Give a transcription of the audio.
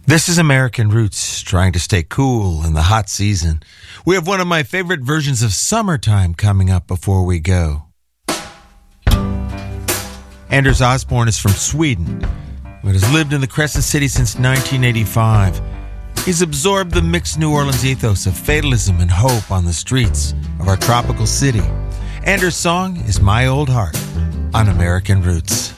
This is American Roots, trying to stay cool in the hot season. We have one of my favorite versions of Summertime coming up before we go. Anders Osborne is from Sweden, but has lived in the Crescent City since 1985. He's absorbed the mixed New Orleans ethos of fatalism and hope on the streets of our tropical city. Anders' song is My Old Heart on American Roots.